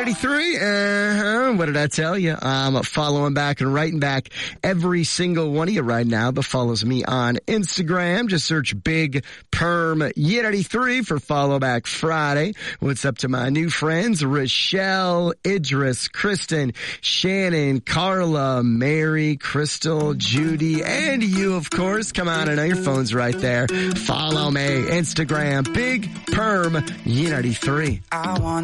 Y93. What did I tell you? I'm following back and writing back every single one of you right now that follows me on Instagram. Just search Big Perm Y93 for Follow Back Friday. What's up to my new friends? Rochelle, Idris, Kristen, Shannon, Carla, Mary, Crystal, Judy, and you, of course. Come on, I know your phone's right there. Follow me. Instagram, Big Perm Y93.